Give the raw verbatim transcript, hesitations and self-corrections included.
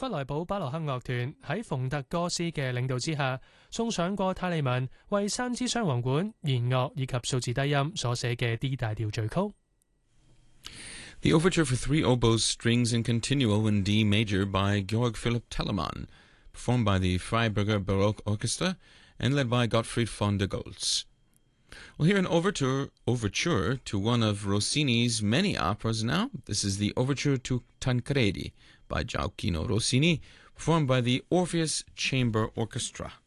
弗萊堡巴洛克樂團喺馮特哥斯嘅領導之下，送上過泰利文為三支雙簧管、弦樂以及數字低音所寫嘅 D 大調序曲。 The Overture for Three Oboes, Strings and Continuo in D Major by Georg Philipp Telemann, performed by the Freiburger Baroque Orchestra and led by Gottfried von der Goltz. We'll hear an overture, overture to one of Rossini's many operas now. This is the Overture to Tancredi by Gioacchino Rossini, performed by the Orpheus Chamber Orchestra.